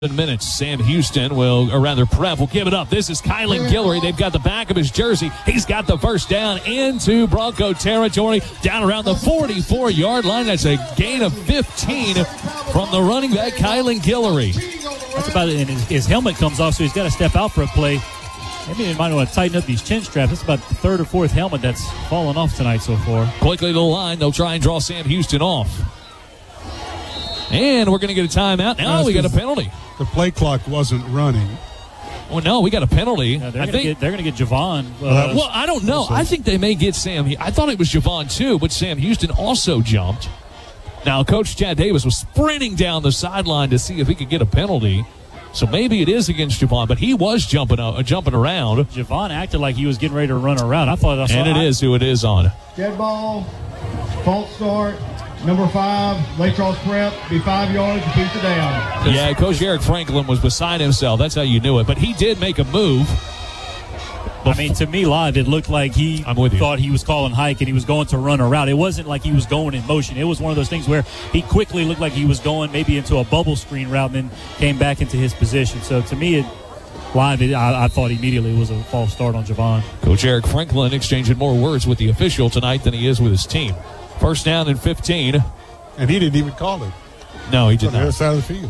Minutes. Sam Houston will, or rather Prep will give it up. This is Kylan Guillory. They've got the back of his jersey. He's got the first down into Bronco territory, down around the 44-yard line. That's a gain of 15 from the running back, Kylan Guillory. That's about it. And his helmet comes off, so he's got to step out for a play. Maybe he might want to tighten up these chin straps. That's about the third or fourth helmet that's fallen off tonight so far. Quickly to the line. They'll try and draw Sam Houston off. And we're going to get a timeout. Now we got a penalty. The play clock wasn't running. Oh, no, we got a penalty. They're going to get Javon. Well, I don't know. I think they may get Sam. I thought it was Javon, too, but Sam Houston also jumped. Now, Coach Chad Davis was sprinting down the sideline to see if he could get a penalty. So maybe it is against Javon, but he was jumping around. Javon acted like he was getting ready to run around. And it is who it is on. Dead ball, false start. Number 5, Lake Charles Prep, be 5 yards to keep it down. Yeah, Coach Eric Franklin was beside himself. That's how you knew it. But he did make a move. I mean, to me, live, it looked like he thought he was calling hike and he was going to run a route. It wasn't like he was going in motion. It was one of those things where he quickly looked like he was going maybe into a bubble screen route and then came back into his position. So, to me, I thought immediately it was a false start on Javon. Coach Eric Franklin exchanging more words with the official tonight than he is with his team. First down and 15. And he didn't even call it. No, he did not. On the other side of the field.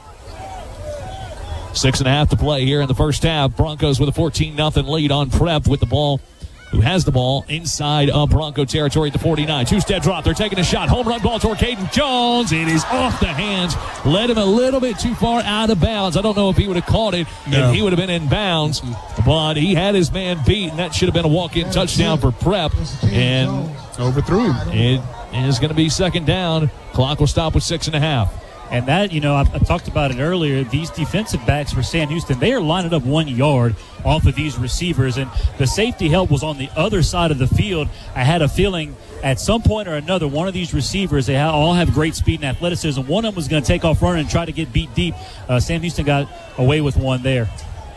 6.5 to play here in the first half. Broncos with a 14-0 lead on Prep with the ball. Who has the ball inside of Bronco territory at the 49. Two-step drop. They're taking a shot. Home run ball toward Caden Jones. It is off the hands. Led him a little bit too far out of bounds. I don't know if he would have caught it if he would have been in bounds. But he had his man beat, and that should have been a walk-in touchdown for Prep. And overthrew him. It is going to be second down. Clock will stop with 6.5. And that, I talked about it earlier, these defensive backs for Sam Houston, they are lining up 1 yard off of these receivers, and the safety help was on the other side of the field. I had a feeling at some point or another, one of these receivers, they all have great speed and athleticism. One of them was going to take off running and try to get beat deep. Sam Houston got away with one there.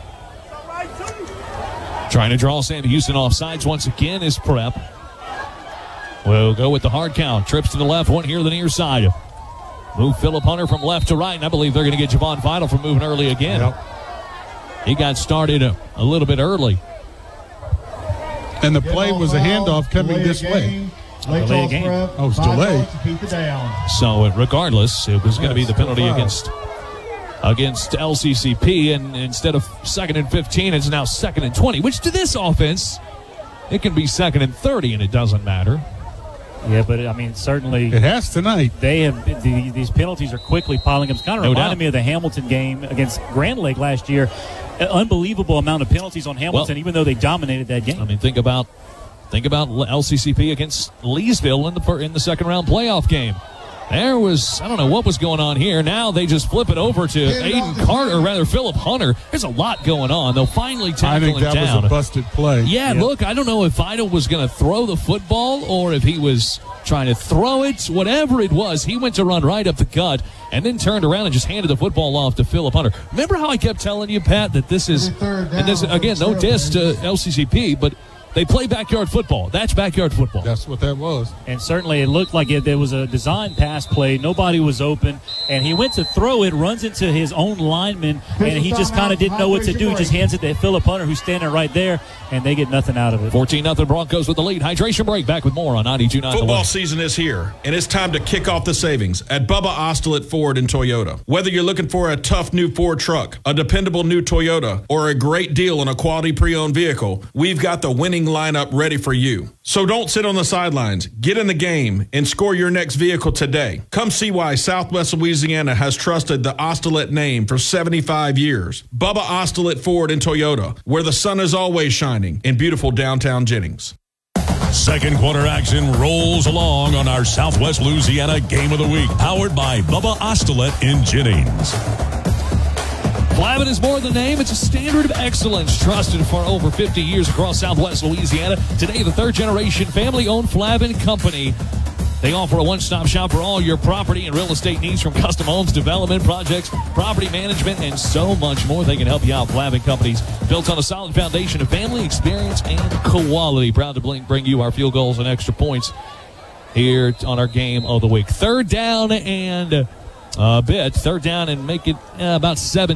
Trying to draw Sam Houston off sides once again is Prep. We'll go with the hard count. Trips to the left, one here to the near side. Move Phillip Hunter from left to right, and I believe they're going to get Javon Vital from moving early again. Yep. He got started a little bit early. And the play was a handoff coming this way. Delay game. Oh, it's delayed. So regardless, it was going to be the penalty against LCCP, and instead of 2nd and 15, it's now 2nd and 20, which to this offense, it can be 2nd and 30, and it doesn't matter. Yeah, but I mean, certainly it has tonight. They have these penalties are quickly piling up. It's kind of reminded me of the Hamilton game against Grand Lake last year. An unbelievable amount of penalties on Hamilton, even though they dominated that game. I mean, think about LCCP against Leesville in the second round playoff game. There was, I don't know what was going on here. Now they just flip it over to Aiden Carter, or rather Phillip Hunter. There's a lot going on. They'll finally tackle him down. I think that was a busted play. Yeah, look, I don't know if Vital was going to throw the football or if he was trying to throw it. Whatever it was, he went to run right up the gut and then turned around and just handed the football off to Phillip Hunter. Remember how I kept telling you, Pat, that this is, and this, again, no diss to LCCP, but they play backyard football. That's backyard football. That's what that was. And certainly it looked like there was a design pass play. Nobody was open. And he went to throw it, runs into his own lineman, and he just kind of didn't know what to do. He just hands it to Phillip Hunter, who's standing right there, and they get nothing out of it. 14-0 Broncos with the lead. Hydration break. Back with more on 92.9. Football season is here, and it's time to kick off the savings at Bubba Ostelet Ford and Toyota. Whether you're looking for a tough new Ford truck, a dependable new Toyota, or a great deal on a quality pre-owned vehicle, we've got the winning lineup ready for you. So don't sit on the sidelines. Get in the game and score your next vehicle today. Come see why Southwest Louisiana has trusted the Ostelet name for 75 years. Bubba Ostelet Ford and Toyota, where the sun is always shining in beautiful downtown Jennings. Second quarter action rolls along on our Southwest Louisiana Game of the Week, powered by Bubba Ostelet in Jennings. Flavin is more than a name. It's a standard of excellence trusted for over 50 years across Southwest Louisiana. Today, the third-generation family-owned Flavin Company. They offer a one-stop shop for all your property and real estate needs, from custom homes, development projects, property management, and so much more. They can help you out. Flavin Companies, built on a solid foundation of family experience and quality. Proud to bring you our field goals and extra points here on our Game of the Week. Third down and A bit. Third down and make it about 7.